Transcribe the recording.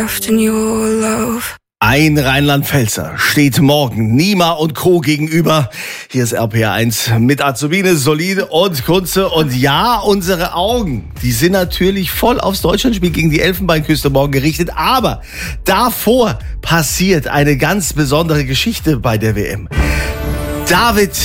Ein Rheinland-Pfälzer steht morgen Nima und Co. gegenüber. Hier ist RPR1 mit Azubine, Solide und Kunze. Und ja, unsere Augen, die sind natürlich voll aufs Deutschlandspiel gegen die Elfenbeinküste morgen gerichtet. Aber davor passiert eine ganz besondere Geschichte bei der WM. David